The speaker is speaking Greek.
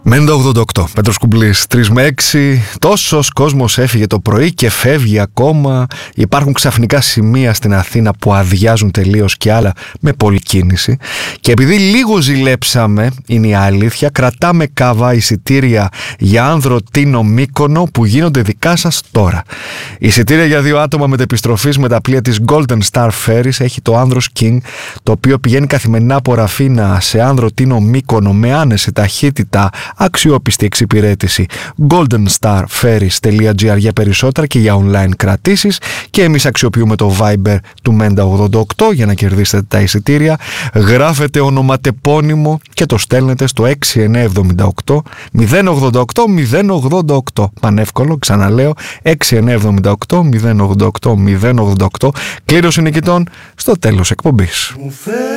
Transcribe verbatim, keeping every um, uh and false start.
Μέντα ογδόντα οκτώ, Πέτρος Κουμπλής, τρεις με έξι. Τόσος κόσμος έφυγε το πρωί και φεύγει ακόμα. Υπάρχουν ξαφνικά σημεία στην Αθήνα που αδειάζουν τελείως και άλλα με πολλή κίνηση. Και επειδή λίγο ζηλέψαμε, είναι η αλήθεια, κρατάμε καβά εισιτήρια για Άνδρο, Τίνο, Μύκονο που γίνονται δικά σας τώρα. Εισιτήρια για δύο άτομα μετεπιστροφής με τα πλοία της Golden Star Ferries έχει το Άνδρος King, το οποίο πηγαίνει καθημερινά από Ραφίνα σε Άνδρο, Τίνο, Μύκονο με άνεση, ταχύτητα, αξιόπιστη εξυπηρέτηση. golden star ferries τελεία gr για περισσότερα και για online κρατήσεις. Και εμείς αξιοποιούμε το Viber του Μέντα ογδόντα οκτώ για να κερδίσετε τα εισιτήρια. Γράφετε ονοματεπώνυμο και το στέλνετε στο έξι εννιά εβδομήντα οκτώ μηδέν ογδόντα οκτώ μηδέν ογδόντα οκτώ. Πανεύκολο, ξαναλέω, έξι εννιά εβδομήντα οκτώ μηδέν ογδόντα οκτώ μηδέν ογδόντα οκτώ. Κλήρωση νικητών στο τέλος εκπομπής.